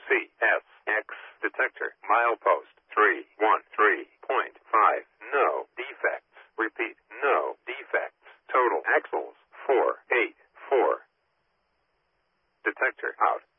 CSX detector. Milepost 313.5. No defects. Repeat, no defects. Total axles 484. Detector out.